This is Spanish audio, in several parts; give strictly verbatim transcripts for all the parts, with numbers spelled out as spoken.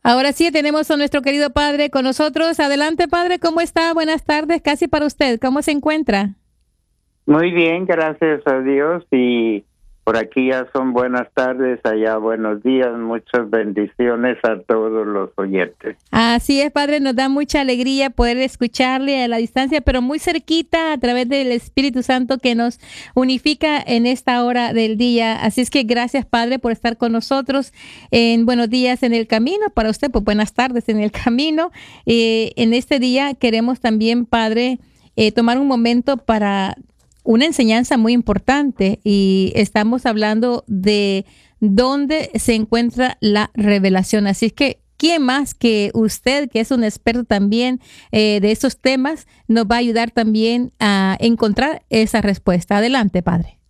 Ahora sí, tenemos a nuestro querido padre con nosotros. Adelante, padre, ¿cómo está? Buenas tardes, casi para usted. ¿Cómo se encuentra? Muy bien, gracias a Dios. Y por aquí ya son buenas tardes, allá buenos días. Muchas bendiciones a todos los oyentes. Así es, padre, nos da mucha alegría poder escucharle a la distancia, pero muy cerquita a través del Espíritu Santo que nos unifica en esta hora del día. Así es que gracias, padre, por estar con nosotros en Buenos Días en el Camino. Para usted, pues buenas tardes en el camino. Eh, en este día queremos también, padre, eh, tomar un momento para una enseñanza muy importante, y estamos hablando de dónde se encuentra la revelación. Así es que, ¿quién más que usted, que es un experto también eh, de estos temas, nos va a ayudar también a encontrar esa respuesta? Adelante, padre.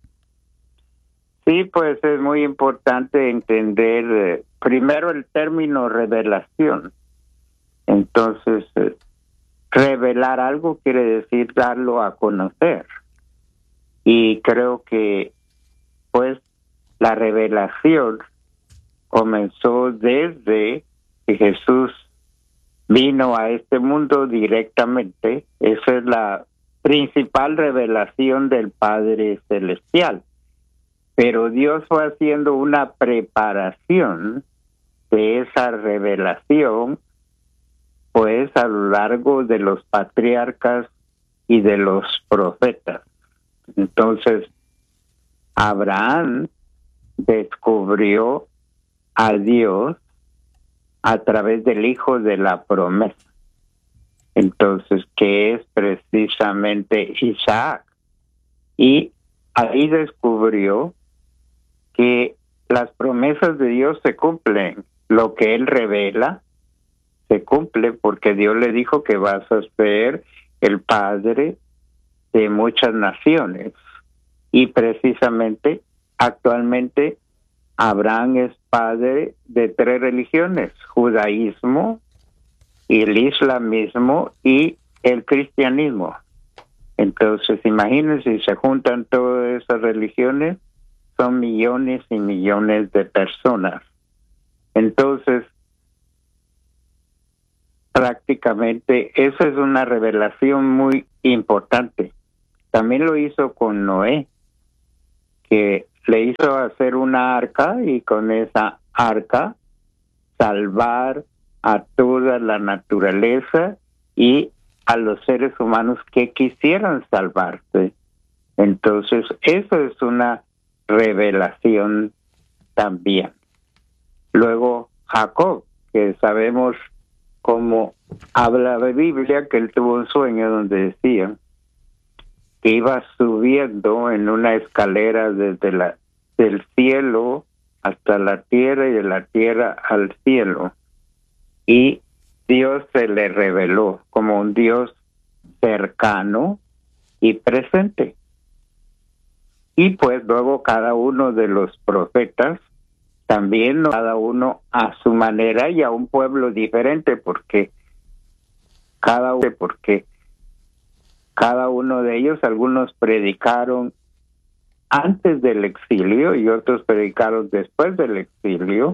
Sí, pues es muy importante entender eh, primero el término revelación. Entonces, eh, revelar algo quiere decir darlo a conocer. Y creo que, pues, la revelación comenzó desde que Jesús vino a este mundo directamente. Esa es la principal revelación del Padre Celestial. Pero Dios fue haciendo una preparación de esa revelación, pues, a lo largo de los patriarcas y de los profetas. Entonces, Abraham descubrió a Dios a través del hijo de la promesa. Entonces, que es precisamente Isaac. Y ahí descubrió que las promesas de Dios se cumplen. Lo que él revela se cumple, porque Dios le dijo que vas a ser el padre de muchas naciones. Y precisamente actualmente Abraham es padre de tres religiones: judaísmo, el islamismo y el cristianismo. Entonces, imagínense, si se juntan todas esas religiones, son millones y millones de personas. Entonces, prácticamente esa es una revelación muy importante. También lo hizo con Noé, que le hizo hacer una arca, y con esa arca salvar a toda la naturaleza y a los seres humanos que quisieran salvarse. Entonces, eso es una revelación también. Luego, Jacob, que sabemos cómo habla la Biblia, que él tuvo un sueño donde decía que iba subiendo en una escalera desde la del cielo hasta la tierra y de la tierra al cielo, y Dios se le reveló como un Dios cercano y presente. Y pues luego cada uno de los profetas también, cada uno a su manera y a un pueblo diferente, porque cada uno porque Cada uno de ellos, algunos predicaron antes del exilio y otros predicaron después del exilio.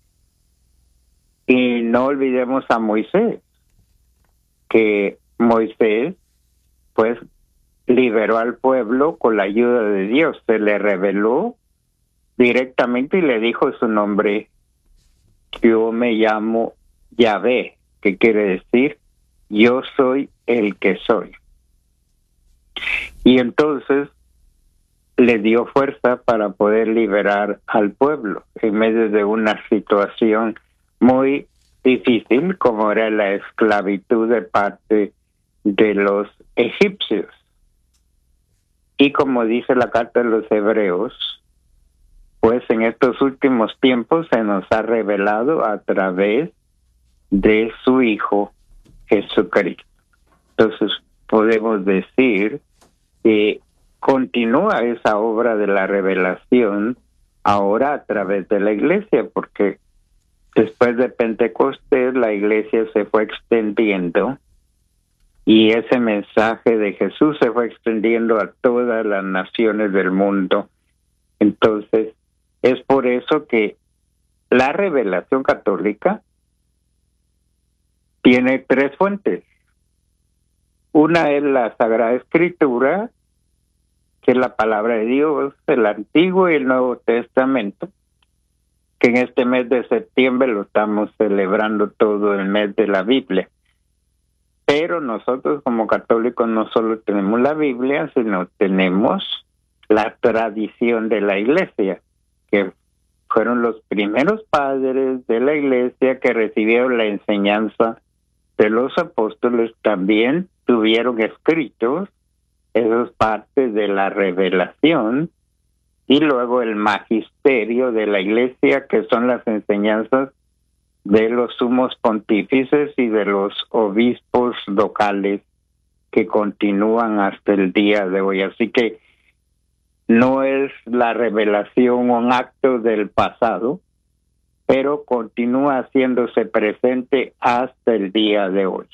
Y no olvidemos a Moisés, que Moisés, pues, liberó al pueblo con la ayuda de Dios. Se le reveló directamente y le dijo su nombre: yo me llamo Yahvé, que quiere decir yo soy el que soy. Y entonces le dio fuerza para poder liberar al pueblo en medio de una situación muy difícil, como era la esclavitud de parte de los egipcios. Y como dice la carta de los Hebreos, pues en estos últimos tiempos se nos ha revelado a través de su Hijo Jesucristo. Entonces podemos decir que continúa esa obra de la revelación ahora a través de la iglesia, porque después de Pentecostés la iglesia se fue extendiendo y ese mensaje de Jesús se fue extendiendo a todas las naciones del mundo. Entonces, es por eso que la revelación católica tiene tres fuentes. Una es la Sagrada Escritura, que es la palabra de Dios, el Antiguo y el Nuevo Testamento, que en este mes de septiembre lo estamos celebrando todo el mes de la Biblia. Pero nosotros como católicos no solo tenemos la Biblia, sino tenemos la tradición de la Iglesia, que fueron los primeros padres de la Iglesia que recibieron la enseñanza de los apóstoles. También tuvieron escritos, esas partes de la revelación, y luego el magisterio de la Iglesia, que son las enseñanzas de los sumos pontífices y de los obispos locales que continúan hasta el día de hoy. Así que no es la revelación un acto del pasado, pero continúa haciéndose presente hasta el día de hoy.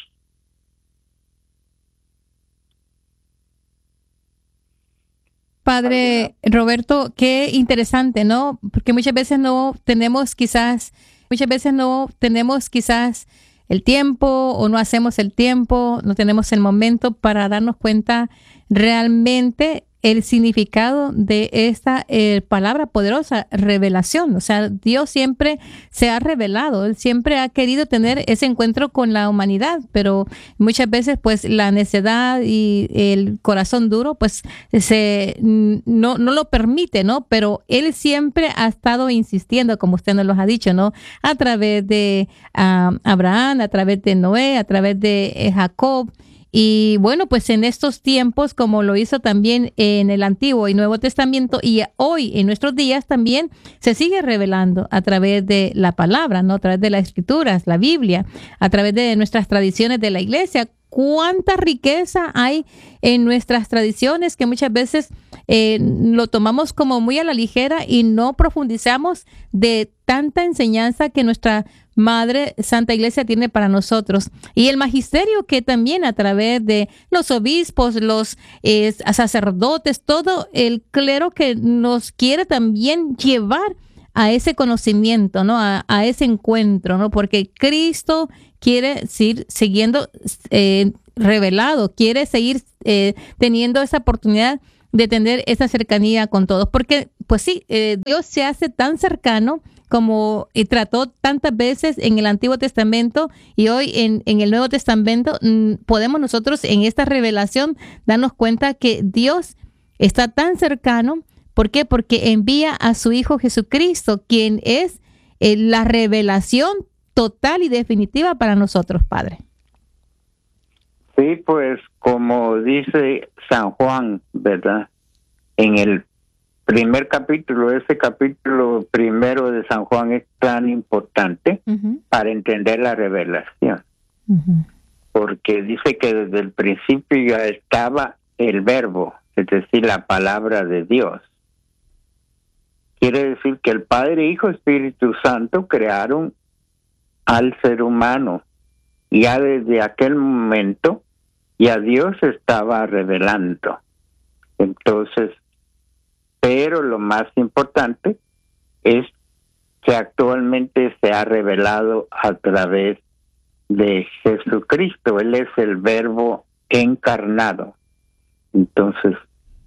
Padre Roberto, qué interesante, ¿no? Porque muchas veces no tenemos quizás, muchas veces no tenemos quizás el tiempo o no hacemos el tiempo, no tenemos el momento para darnos cuenta realmente el significado de esta eh, palabra poderosa, revelación. O sea, Dios siempre se ha revelado, Él siempre ha querido tener ese encuentro con la humanidad, pero muchas veces pues la necedad y el corazón duro pues se no, no lo permite, ¿no? Pero Él siempre ha estado insistiendo, como usted nos lo ha dicho, ¿no? A través de uh, Abraham, a través de Noé, a través de eh, Jacob. Y bueno, pues en estos tiempos, como lo hizo también en el Antiguo y Nuevo Testamento, y hoy en nuestros días también se sigue revelando a través de la palabra, ¿no? A través de las Escrituras, la Biblia, a través de nuestras tradiciones de la Iglesia. Cuánta riqueza hay en nuestras tradiciones que muchas veces eh, lo tomamos como muy a la ligera y no profundizamos de tanta enseñanza que nuestra Madre Santa Iglesia tiene para nosotros. Y el magisterio que también a través de los obispos, los eh, sacerdotes, todo el clero que nos quiere también llevar a ese conocimiento, ¿no? A, a ese encuentro, ¿no? Porque Cristo quiere seguir siguiendo eh, revelado, quiere seguir eh, teniendo esa oportunidad de tener esa cercanía con todos. Porque, pues sí, eh, Dios se hace tan cercano como eh, trató tantas veces en el Antiguo Testamento y hoy en, en el Nuevo Testamento, mmm, podemos nosotros en esta revelación darnos cuenta que Dios está tan cercano. ¿Por qué? Porque envía a su Hijo Jesucristo, quien es eh, la revelación total y definitiva para nosotros, Padre. Sí, pues como dice San Juan, ¿verdad? En el primer capítulo, ese capítulo primero de San Juan es tan importante uh-huh. para entender la revelación. Uh-huh. Porque dice que desde el principio ya estaba el verbo, es decir, la palabra de Dios. Quiere decir que el Padre, Hijo, Espíritu Santo crearon al ser humano. Ya desde aquel momento ya Dios estaba revelando. Entonces, pero lo más importante es que actualmente se ha revelado a través de Jesucristo. Él es el Verbo encarnado. Entonces,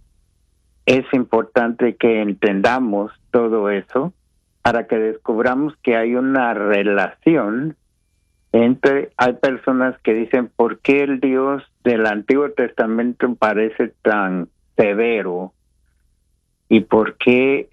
es importante que entendamos todo eso para que descubramos que hay una relación entre, hay personas que dicen, ¿por qué el Dios del Antiguo Testamento parece tan severo? ¿Y por qué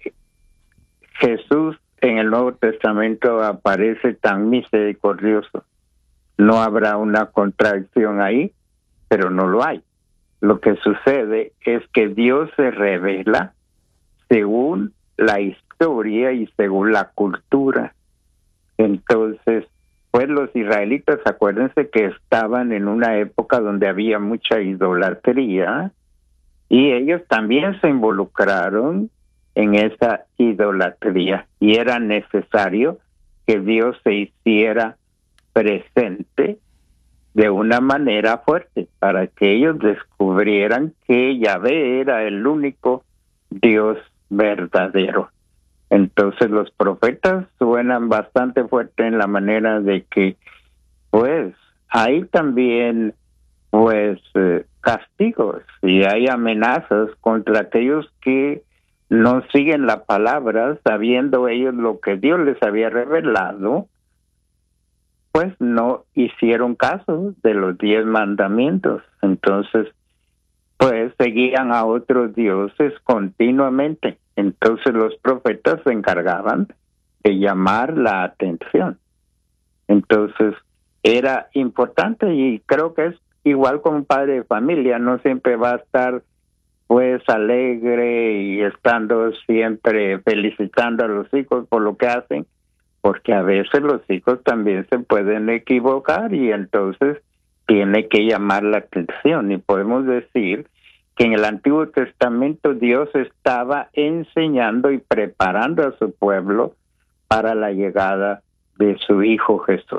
Jesús en el Nuevo Testamento aparece tan misericordioso? No habrá una contradicción ahí, pero no lo hay. Lo que sucede es que Dios se revela según la historia y según la cultura. Entonces, pues los israelitas, acuérdense que estaban en una época donde había mucha idolatría y ellos también se involucraron en esa idolatría y era necesario que Dios se hiciera presente de una manera fuerte para que ellos descubrieran que Yahvé era el único Dios verdadero. Entonces los profetas suenan bastante fuerte en la manera de que, pues, hay también pues eh, castigos y hay amenazas contra aquellos que no siguen la palabra, sabiendo ellos lo que Dios les había revelado, pues no hicieron caso de los diez mandamientos. Entonces, pues seguían a otros dioses continuamente. Entonces los profetas se encargaban de llamar la atención. Entonces era importante, y creo que es igual como un padre de familia, no siempre va a estar pues alegre y estando siempre felicitando a los hijos por lo que hacen, porque a veces los hijos también se pueden equivocar y entonces tiene que llamar la atención. Y podemos decir que en el Antiguo Testamento Dios estaba enseñando y preparando a su pueblo para la llegada de su Hijo Jesús.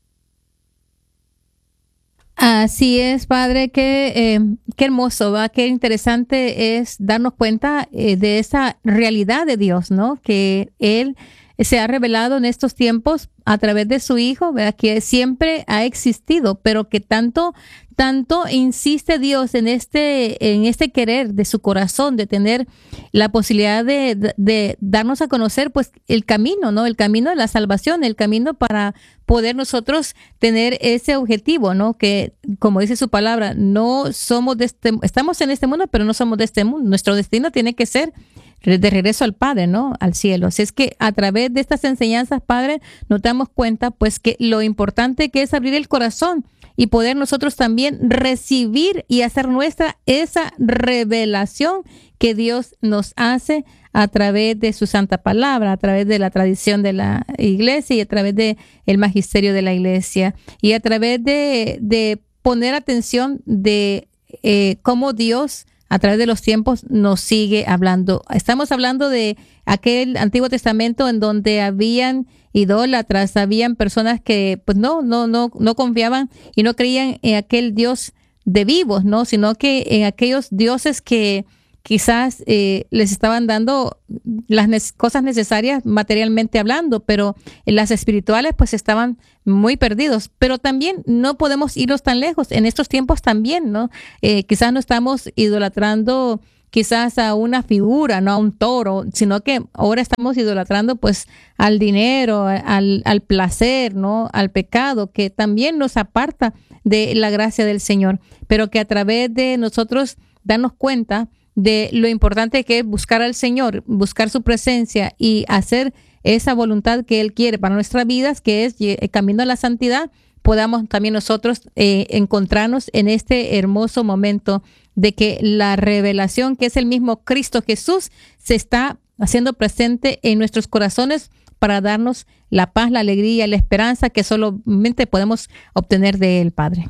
Así es, Padre, qué, eh, qué hermoso, ¿va? Qué interesante es darnos cuenta eh, de esa realidad de Dios, ¿no? Que Él se ha revelado en estos tiempos a través de su Hijo, ¿verdad? Que siempre ha existido, pero que tanto, tanto insiste Dios en este, en este querer de su corazón, de tener la posibilidad de, de, de darnos a conocer, pues, el camino, ¿no? El camino de la salvación, el camino para poder nosotros tener ese objetivo, ¿no? Que, como dice su palabra, no somos de este, estamos en este mundo, pero no somos de este mundo. Nuestro destino tiene que ser de regreso al Padre, ¿no? Al cielo. Así es que a través de estas enseñanzas, Padre, nos damos cuenta, pues, que lo importante que es abrir el corazón y poder nosotros también recibir y hacer nuestra esa revelación que Dios nos hace a través de su santa palabra, a través de la tradición de la iglesia y a través de el magisterio de la iglesia y a través de, de poner atención de eh, cómo Dios a través de los tiempos nos sigue hablando. Estamos hablando de aquel Antiguo Testamento en donde habían idólatras, habían personas que pues no, no, no, no confiaban y no creían en aquel Dios de vivos, ¿no? Sino que en aquellos dioses que quizás eh, les estaban dando las ne- cosas necesarias materialmente hablando, pero en las espirituales pues estaban muy perdidos. Pero también no podemos irnos tan lejos. En estos tiempos también, ¿no? Eh, quizás no estamos idolatrando quizás a una figura, no a un toro, sino que ahora estamos idolatrando pues al dinero, al, al placer, ¿no? Al pecado, que también nos aparta de la gracia del Señor, pero que a través de nosotros darnos cuenta de lo importante que es buscar al Señor, buscar su presencia y hacer esa voluntad que Él quiere para nuestras vidas, que es el camino a la santidad, podamos también nosotros eh, encontrarnos en este hermoso momento de que la revelación, que es el mismo Cristo Jesús, se está haciendo presente en nuestros corazones para darnos la paz, la alegría, la esperanza que solamente podemos obtener de Él, Padre.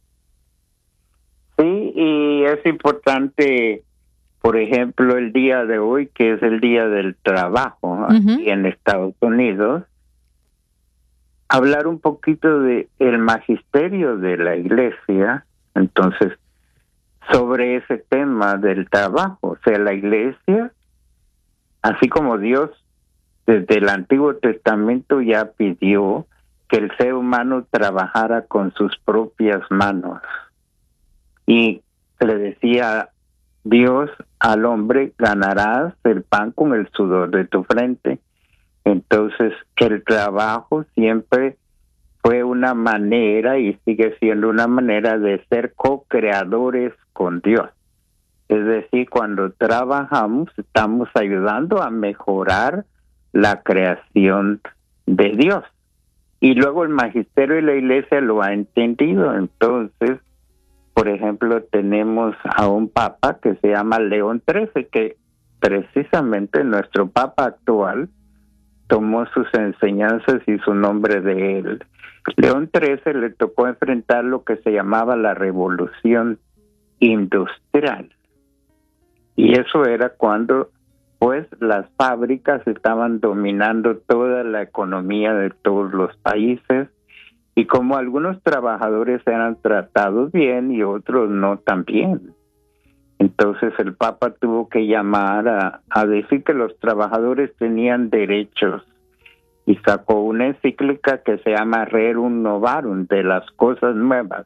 Sí, y es importante, por ejemplo, el día de hoy, que es el Día del Trabajo aquí uh-huh. en Estados Unidos, hablar un poquito de el magisterio de la Iglesia, entonces, sobre ese tema del trabajo. O sea, la Iglesia, así como Dios desde el Antiguo Testamento ya pidió que el ser humano trabajara con sus propias manos. Y le decía Dios al hombre, ganarás el pan con el sudor de tu frente. Entonces, el trabajo siempre fue una manera y sigue siendo una manera de ser co-creadores con Dios. Es decir, cuando trabajamos, estamos ayudando a mejorar la creación de Dios. Y luego el magisterio de la Iglesia lo ha entendido. Entonces, por ejemplo, tenemos a un papa que se llama León trece, que precisamente nuestro papa actual tomó sus enseñanzas y su nombre de él. León trece le tocó enfrentar lo que se llamaba la revolución industrial. Y eso era cuando, pues, las fábricas estaban dominando toda la economía de todos los países, y como algunos trabajadores eran tratados bien y otros no tan bien. Entonces el Papa tuvo que llamar a, a decir que los trabajadores tenían derechos y sacó una encíclica que se llama Rerum Novarum, de las cosas nuevas.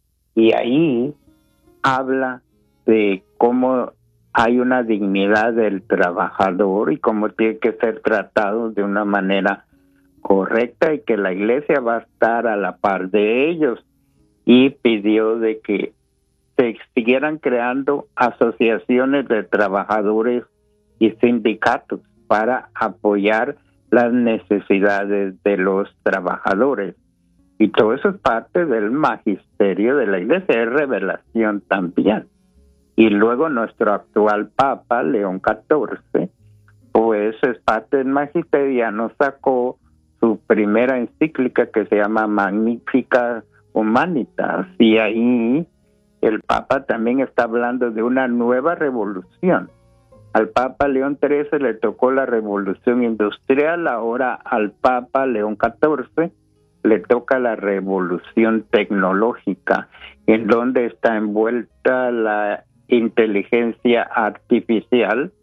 Y ahí habla de cómo hay una dignidad del trabajador y cómo tiene que ser tratado de una manera correcta y que la iglesia va a estar a la par de ellos. Y pidió de que se siguieran creando asociaciones de trabajadores y sindicatos para apoyar las necesidades de los trabajadores. Y todo eso es parte del magisterio de la iglesia, es revelación también. Y luego nuestro actual Papa, León catorce, pues es parte del magisterio, ya nos sacó su primera encíclica que se llama Magnificat Humanitas, y ahí el Papa también está hablando de una nueva revolución. Al Papa León trece le tocó la revolución industrial, ahora al Papa León catorce le toca la revolución tecnológica, en donde está envuelta la inteligencia artificial.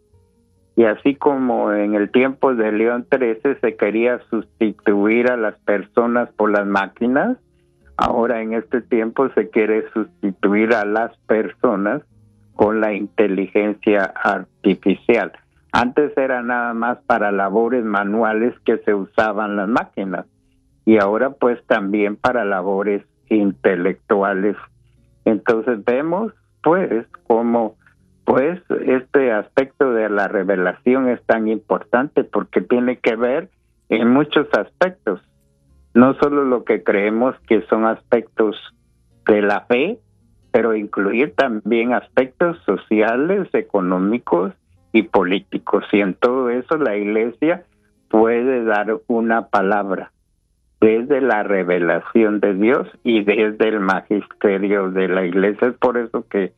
Y así como en el tiempo de León trece se quería sustituir a las personas por las máquinas, ahora en este tiempo se quiere sustituir a las personas con la inteligencia artificial. Antes era nada más para labores manuales que se usaban las máquinas, y ahora pues también para labores intelectuales. Entonces vemos pues cómo pues este aspecto de la revelación es tan importante, porque tiene que ver en muchos aspectos, no solo lo que creemos que son aspectos de la fe, pero incluir también aspectos sociales, económicos y políticos. Y en todo eso la iglesia puede dar una palabra desde la revelación de Dios y desde el magisterio de la iglesia. Es por eso que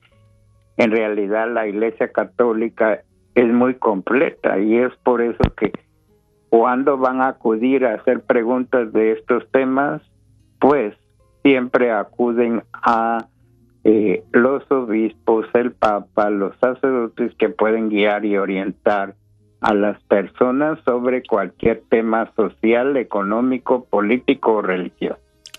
en realidad la iglesia católica es muy completa, y es por eso que cuando van a acudir a hacer preguntas de estos temas, pues siempre acuden a eh, los obispos, el Papa, los sacerdotes, que pueden guiar y orientar a las personas sobre cualquier tema social, económico, político o religioso.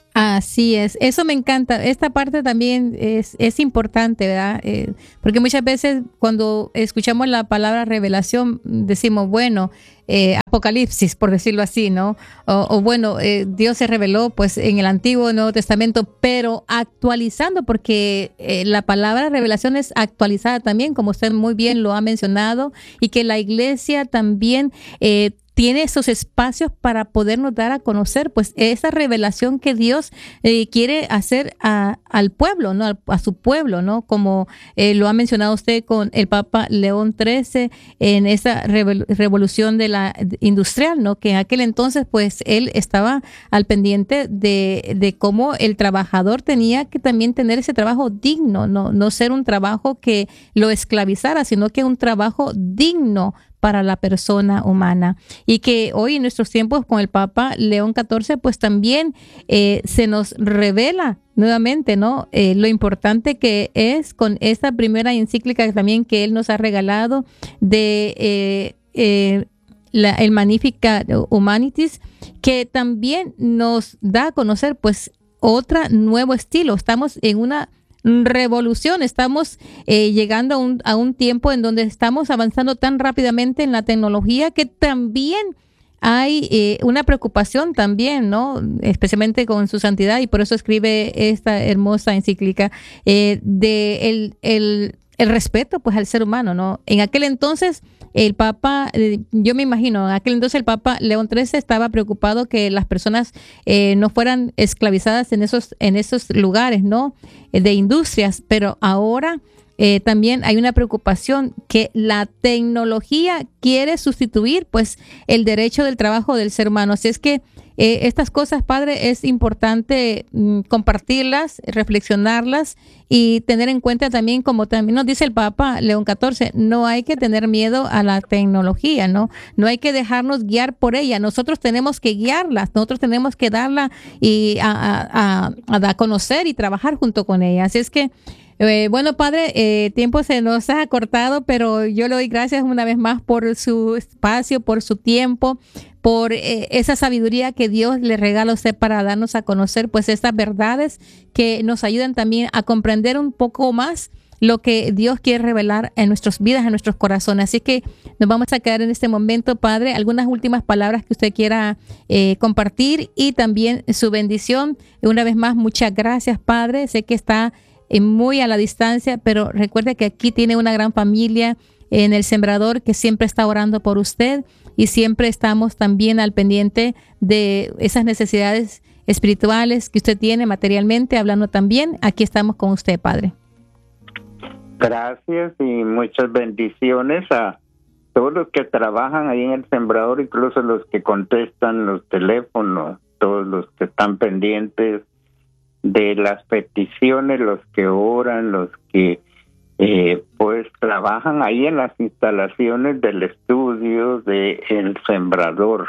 Así es, eso me encanta. Esta parte también es, es importante, ¿verdad? Eh, porque muchas veces cuando escuchamos la palabra revelación decimos, bueno, eh, apocalipsis, por decirlo así, ¿no? O, o bueno, eh, Dios se reveló pues en el Antiguo y Nuevo Testamento, pero actualizando, porque eh, la palabra revelación es actualizada también, como usted muy bien lo ha mencionado, y que la iglesia también eh, tiene esos espacios para podernos dar a conocer pues esa revelación que Dios eh, quiere hacer a, al pueblo, ¿no? A, a su pueblo, ¿no? Como eh, lo ha mencionado usted con el Papa León trece en esa revol- revolución de la industrial, ¿no? Que en aquel entonces pues él estaba al pendiente de, de cómo el trabajador tenía que también tener ese trabajo digno, no, no ser un trabajo que lo esclavizara, sino que un trabajo digno para la persona humana. Y que hoy en nuestros tiempos con el Papa León catorce pues también eh, se nos revela nuevamente, ¿no? Eh, lo importante que es con esta primera encíclica también que él nos ha regalado de eh, eh, la, el Magnificat Humanitas, que también nos da a conocer pues otro nuevo estilo. Estamos en una revolución, estamos eh, llegando a un, a un tiempo en donde estamos avanzando tan rápidamente en la tecnología que también hay eh, una preocupación también, ¿no? Especialmente con su santidad, y por eso escribe esta hermosa encíclica eh, de el, el, el respeto pues al ser humano, ¿no? En aquel entonces el Papa, eh, yo me imagino, en aquel entonces el Papa León trece estaba preocupado que las personas eh, no fueran esclavizadas en esos, en esos lugares, ¿no? Eh, de industrias, pero ahora eh, también hay una preocupación que la tecnología quiere sustituir pues el derecho del trabajo del ser humano. Así es que eh, estas cosas, padre, es importante mm, compartirlas, reflexionarlas y tener en cuenta también, como también nos dice el Papa León catorce, no hay que tener miedo a la tecnología, ¿no? No hay que dejarnos guiar por ella. Nosotros tenemos que guiarla, nosotros tenemos que darla y a, a, a, a conocer y trabajar junto con ella. Así es que Eh, bueno, Padre, eh, tiempo se nos ha cortado, pero yo le doy gracias una vez más por su espacio, por su tiempo, por eh, esa sabiduría que Dios le regala a usted para darnos a conocer pues estas verdades que nos ayudan también a comprender un poco más lo que Dios quiere revelar en nuestras vidas, en nuestros corazones. Así que nos vamos a quedar en este momento, Padre, algunas últimas palabras que usted quiera eh, compartir y también su bendición. Una vez más, muchas gracias, Padre. Sé que está eh, muy a la distancia, pero recuerde que aquí tiene una gran familia en El Sembrador que siempre está orando por usted y siempre estamos también al pendiente de esas necesidades espirituales que usted tiene materialmente, hablando también. Aquí estamos con usted, Padre. Gracias y muchas bendiciones a todos los que trabajan ahí en El Sembrador, incluso los que contestan los teléfonos, todos los que están pendientes de las peticiones, los que oran, los que eh, pues trabajan ahí en las instalaciones del estudio de El Sembrador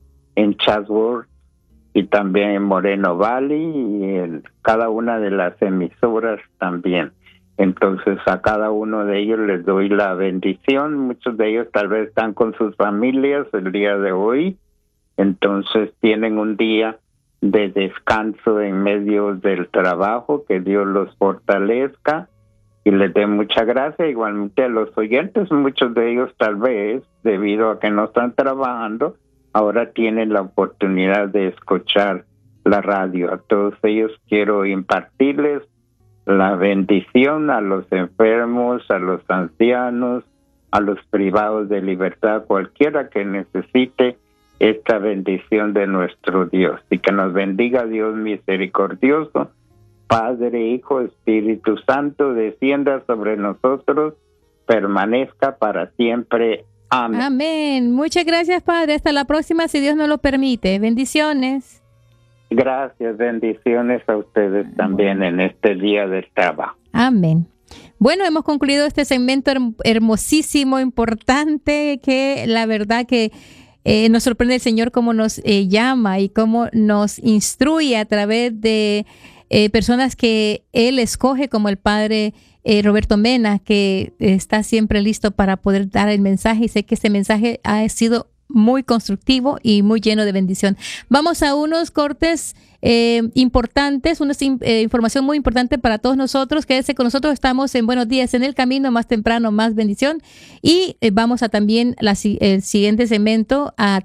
en Chatsworth y también en Moreno Valley y en cada una de las emisoras también. Entonces a cada uno de ellos les doy la bendición. Muchos de ellos tal vez están con sus familias el día de hoy. Entonces tienen un día de descanso en medio del trabajo. Que Dios los fortalezca y les dé mucha gracia. Igualmente a los oyentes, muchos de ellos tal vez, debido a que no están trabajando, ahora tienen la oportunidad de escuchar la radio. A todos ellos quiero impartirles la bendición, a los enfermos, a los ancianos, a los privados de libertad, cualquiera que necesite esta bendición de nuestro Dios. Y que nos bendiga Dios misericordioso, Padre, Hijo, Espíritu Santo, descienda sobre nosotros, permanezca para siempre. Amén. Amén. Muchas gracias, Padre. Hasta la próxima, si Dios nos lo permite. Bendiciones. Gracias, bendiciones a ustedes también en este día del trabajo. Amén. Bueno, hemos concluido este segmento herm- hermosísimo, importante, que la verdad que eh, nos sorprende el Señor cómo nos eh, llama y cómo nos instruye a través de eh, personas que Él escoge, como el Padre eh, Roberto Mena, que está siempre listo para poder dar el mensaje, y sé que este mensaje ha sido muy constructivo y muy lleno de bendición. Vamos a unos cortes eh, importantes, una eh, información muy importante para todos nosotros. Quédese con nosotros, estamos en Buenos Días en el Camino, más temprano, más bendición. Y eh, vamos a también la, el siguiente segmento a